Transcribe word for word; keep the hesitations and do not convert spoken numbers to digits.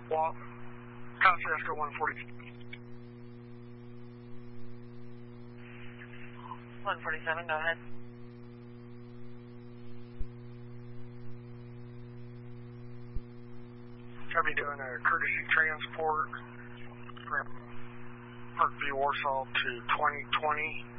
Well, Kosciuszko one forty. one forty-seven, go ahead. I'll be doing a courtesy transport from Parkview, Warsaw to twenty twenty